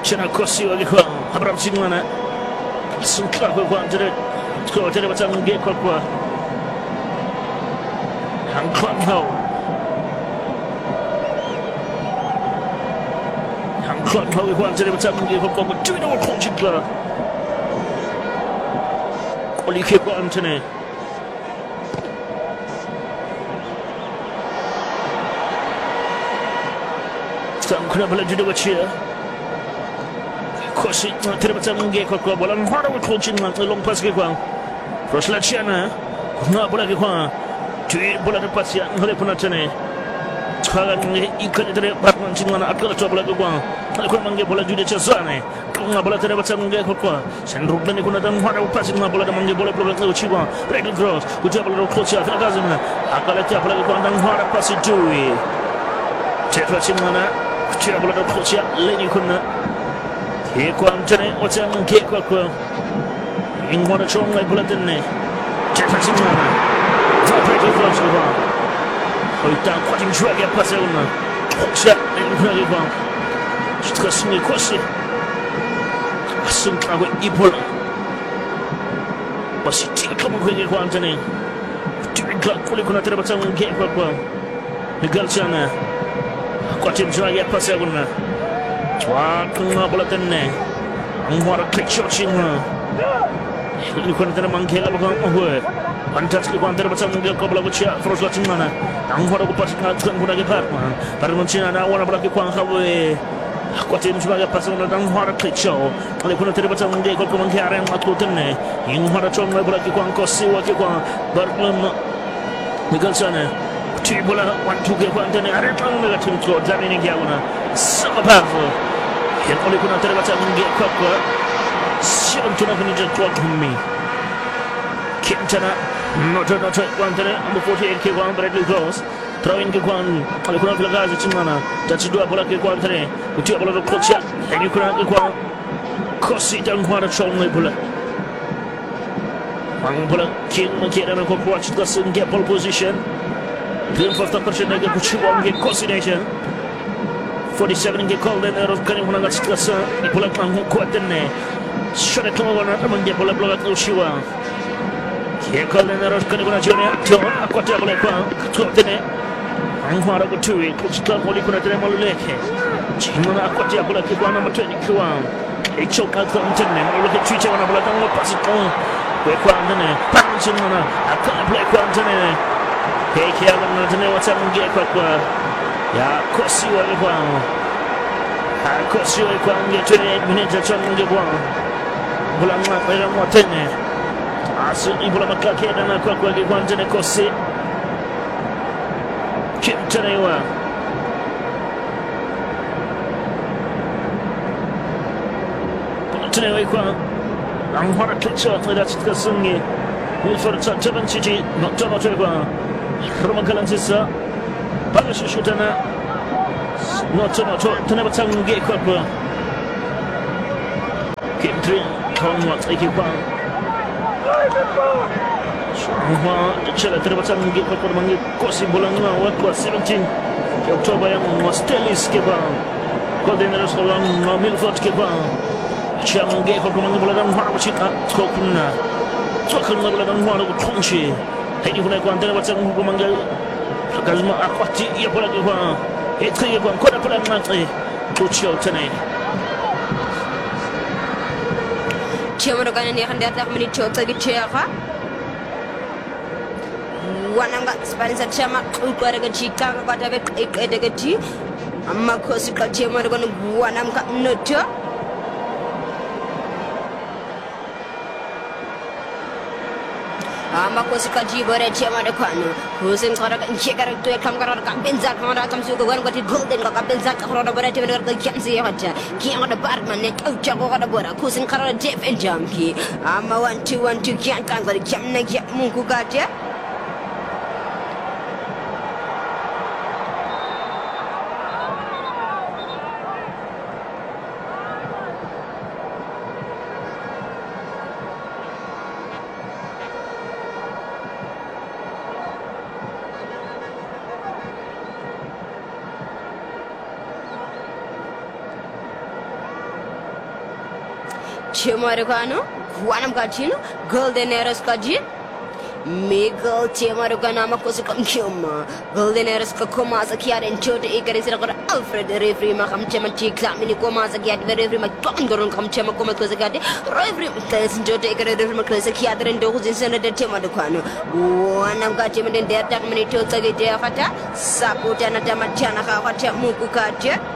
Chena Kosi walikuwa Abraham Chingwana Sinclair kwa njere kwa njere batamge kwa Hanklan Hao Hanklan Hao kwa njere batamge kwa tuina wa Sinclair Olike kwa Antene Kuna bala jude wachia Kosi terbatam nge kwa bola ngora wa coaching na long pass ke kwa Rosla Chiana na bola ke kwa tu bola de pass ya ngale puna tene kala nge ikane tere batman chingana akala to bola ke kwa kwa mange bola jude chazane na bola terbatam nge kwa sendrubna ni kuna dan ngora pass na bola de mange bola bola ke chiwa red cross kuja bola coach ya gazina akala ta bola ke kwa dan ngora pass jui Tetra chingana kuchira bola de coach ya leni kuna Kwa mtane wata mke kwa Ingwana chonga ibula dene Tetra chingana Zapreti flash kwa Hoita kwa timshua kia pase una Koksha Ingwana kwa Chitka singe kosi Asunka kwa ibola Basi tika kama kwege kwa mtane Kutirika kule kuna tere bata mke kwa Miguel chana Kwa timshua kia pase una Twa bola tenne angwara click shot chinga ni kon tane mangela ba ko fantastic ko antar batam ngel ko bola bucha frosh la tingana angwara ko pat na tkan guna ge pat man par mon china na wana bola ke ko xawe ko tin jwa ga passe na angwara click shot ale ko tane batam ngel ko mangera ma ko tenne ingwara chong ma bola ke ko siwa ke ko barlam Miguel Sana ti bola wan tu ke ko antene are tan na tim ko jamini gyauna sama powerful Yang oleh kuna terbaca menggek kwa Siapa tuna kini jatuh kami Kentana Noto Kuantana Number 48 ke kuan Bradley Gross Throwing ke kuan Oleh kuna filagazi cimana Jatuh dua bola ke kuan tane Utia bola rokotnya Ini kuna ke kuan Kosi dan kuan Chong bola Mang bola King Mengkira dan kuat Cita senggak ball position Film 50% lagi Kuciwa menggek Kosi Nation 47 nge call den eros kani kuna ngat kasa ipola tangu kuatene shore kama wana tamande bola bola kushiwa ke call den eros kani kuna jone to akwata bola kwa kuatene angwara kutui kuchika boli kuna tene maluleke chimona akwata bola ke kwa namba 20 kwa echoka kwa mtene maluleke tuiche wana bola tangu pasi kwa kwa ndene panchimona akala bola kwa mtene ke ala ndene watange kwa Ya kosi wale kwa Kosi wale kwa Ngetwene minute change kwa Bula mwa tene Asu ibula makake na kwa kwa tene kosi Kimtene wa Tene wa kwa Angwara kicho Tida chitka sungi Wilford Taban Chichi Noktono kwa Roma Kalantisa Pagas shutana Noto tana batang ge kwa Kimtri konwa tsaiki kwa Shwa chela tana batang ge kwa mangi kosi bolanga wa kwa 17 Oktoba yang Mostelis ke ba Golden Restaurant no Milford ke ba Chama ge kwa mangi bolanga wa chika Tokuna bolanga wa tongchi Hadi kuna kwa tana batang kwa mangi Kazma akwati ya bola kwa etre kwa kona bola matre tuchio tene Chama kana ni khanda ta mini chota gi chefa wananga spanisa chama kwa daga chika kwa daga ti amma ko su ka chama daga wanam ka noto Ama ko si kaji bare chama de kwano husin khara ka chekara to kam kara ka benza khara kam su ko ngati golden ka benza khara da bare tebe ka kyansi hata ki ngada barman ne au cha ko da bora husin khara def el jam ki ama 1 2 kyan kan ga kyam na ya mun ku ka te Chemarucano, Guanamcachino, Golden Eras Kajin, Miguel Chemarucana Cosicum, Golden Eras Comas, a cat and Chota Icaris, Alfred, the referee, Maham Chemati, Clamini Comas, a cat, very much Tongon, come Chemacoma Cosacati, Referee, Jota Icaris, a cat and those in Senator Chemarucano, one of got him in their Tamini to Tagata, Saputana Tamachana, Mukukaja.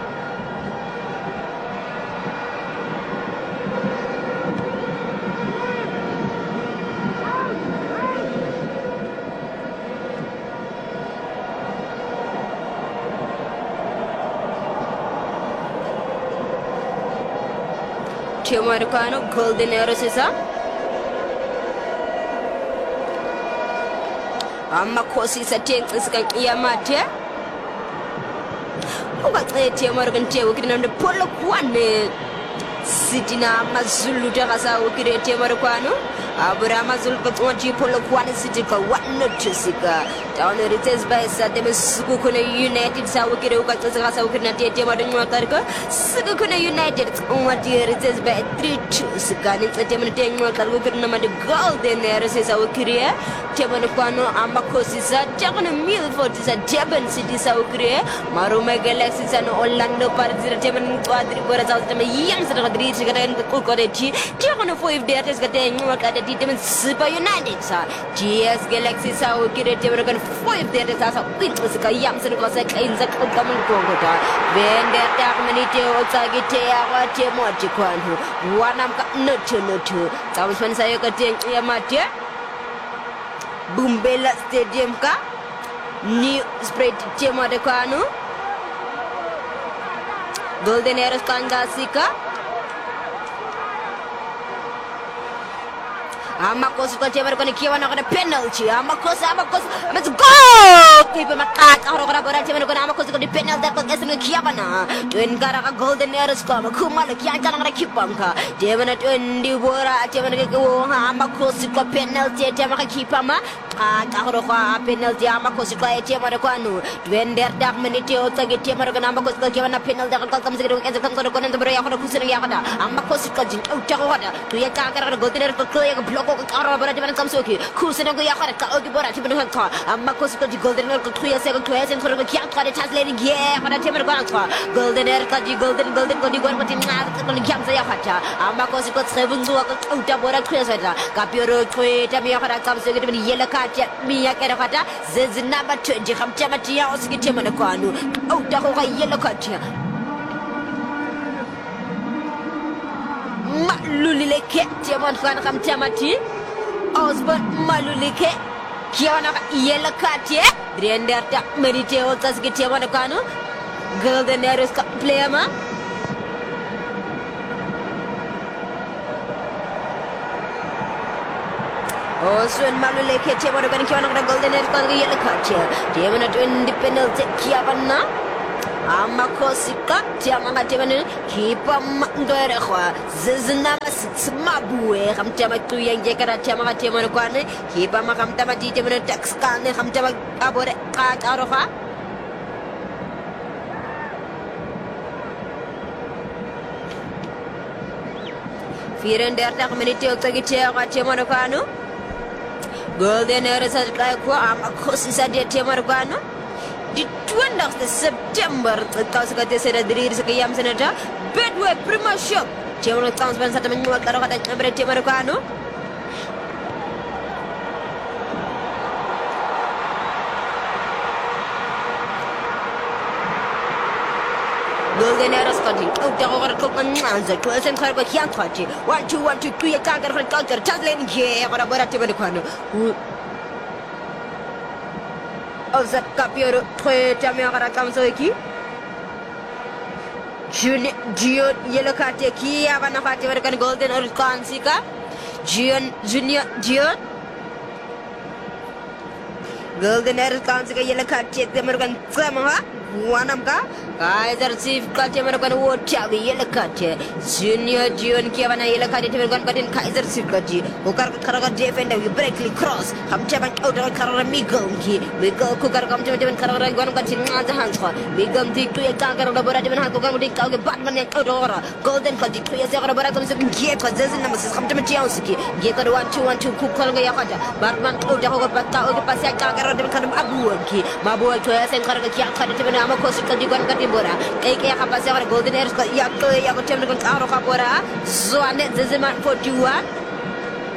Chemarucano, Golden Erosisa. Amakosi Satin is Yamate. What a Chemarucan Teokin on the Polo one Sitina Mazulu Terasa Ukire Chemarucano. Abraham Zulpati Polo one city called one not Jessica. Down the returns by Sadamus Sukuna United Sawakira Temadu Sukuna United, one dear returns by 3-2 Sikan, it's a Temanating Makalukan, the Golden Eras is our career. Temanupano, Amakosisa, Japan Milford is a Japan City South Korea, Maruma Galaxies and Orlando Paris, Teman Quadriporas, Yams and Rodriguez, and the Kukorechi, Japan of 5 days getting work at the Determined Super United, sir. GS Galaxy South Korea, Teman 5 days as a witness, Yams and Cossack in the Common Kogota. When their Darmanite or Sagitea, Temotiquan, one am not to. Sounds when Sayaka take Yamatia. Bumbela Stadium ka New Spread Chemarucano Golden Eras Kandasika Amakos Chemarucano Kiwana on a penalty. Amakos, let's go! People Macat, Aurora Chemarucano, the penalty that was getting a Kiavana. Twin Garaka Golden Eras come, Kumala Kiana Kipanka, Devana Twin Dibora, Chemaruco, Amakos penalty, Temaka Kipama. Arofa penalty Amakos Chemarucano. When their dark minute or Tagati Chemarucano given a penalty that comes as a Concord and the Brea for Kusayana. Amakos Utawada, to Yaka Golden Eras block. Samsuki, Kusano Yaka, Odibora, Tibanaka, Amakos Golden Erka, 7 to S and Korean translating, yeah, for a Tibanaka, Golden Erka, Golden Godigon, Kamsayaka, Amakos got 7 to Utabora Crescenta, Capuro, Tamia comes to get me yellow cat, Mia Carafata, Zez number 20, Hamtamatia, Oskitimanaquanu, Otahoka yellow cat. Malulike, Tiaman Fanham Tamati, Osborne Malulike, Kiana Yellow Katia, Drienda Mediteo Tasgetiamanacano, Golden Eras Playama. Also, in Malulike, Tiaman Golden Eras Yellow Katia, Tiamana to independent Kiavana. Amakosika, Tiamanga Timan, keep a Mandorequa, Zizanamas, Mabue, Hamtamatu Yang Jakara Tiamanga Timanquane, keep a Makamtamati Timan Taxcan, Hamtama Abore Kat Arofa. Fear and their community of Tagitia, Timanacano, Golden Eras Amakosisa de Timargano. The 20th of September, the Tascate said that there is a Yam Senator, Bedway Prima Shop, General Townsman Sataman, Timarcano. Golden Eras Country, out the over cook and answer to us and Cargo Kian Country. 1 2 1 2 3 attacker for culture, translating here for a Timarcano. Of that Capio, Tamara Kamsoki Junior Yellow Kateki, Avanafati, Golden or Kansika, Junior Golden Air Kansika, Yellow Katek, the American Samaha, Wanamka, Kaiser Chief Culture American Water, Yellow Culture, Junior June Kiavana Yellow Culture, Gun Kaiser Chief Culture, Ukar defender, we breakly cross, Hamchavan out of Karamigonki, we go Kukar come to Karagan, Katin the hands for, we come to a Kaka of the Boradim Hakogan, Batman and Kodora, Golden Culture, 2 years ago, Boratum, Giet, because there's a number come to Matiansiki, Giet 1 2 Kukolga, Batman, Oda, Bata, Pasaka, Abuki, Mabu, to us and Karaka, Amakos, Kadibora, AK Hapasa, Golden Airs, Yako, Yakotem, Karo Kapora, Zoanet, Zeman 41.